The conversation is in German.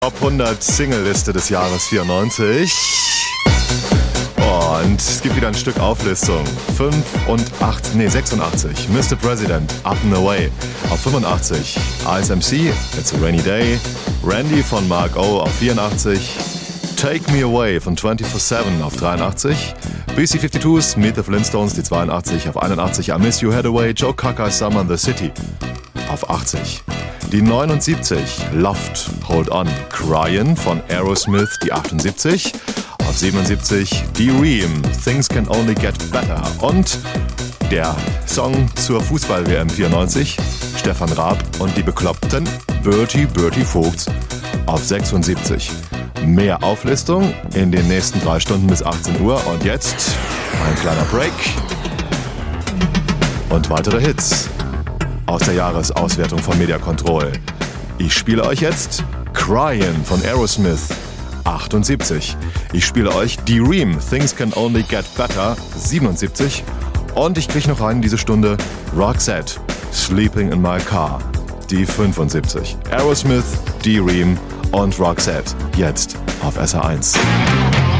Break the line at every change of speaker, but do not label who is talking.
Top 100 Single-Liste des Jahres 94. Und es gibt wieder ein Stück Auflistung. 86. Mr. President, Up and Away. Auf 85. ISMC, It's a Rainy Day. Randy von Mark O. auf 84. Take Me Away von 24/7 auf 83. BC-52s, Meet the Flintstones, die 82 auf 81. I Miss You Hathaway, Joe Cocker, Summer in the City auf 80. Die 79, Loved, Hold On, Cryin' von Aerosmith, die 78. Auf 77, D-Ream, Things Can Only Get Better. Und der Song zur Fußball-WM 94, Stefan Raab und die Bekloppten, Bertie Vogts auf 76. Mehr Auflistung in den nächsten 3 Stunden bis 18 Uhr. Und jetzt ein kleiner Break und weitere Hits aus der Jahresauswertung von Media Control. Ich spiele euch jetzt Cryin' von Aerosmith, 78. Ich spiele euch D-Ream, Things Can Only Get Better, 77. Und ich kriege noch rein in diese Stunde Roxette, Sleeping in My Car, die 75. Aerosmith, D-Ream und Roxette, jetzt auf SR1.